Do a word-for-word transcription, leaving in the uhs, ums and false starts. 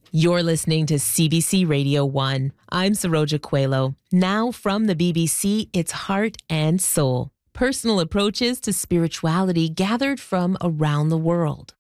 You're listening to C B C Radio one. I'm Saroja Coelho. Now from the B B C, it's Heart and Soul. Personal approaches to spirituality gathered from around the world.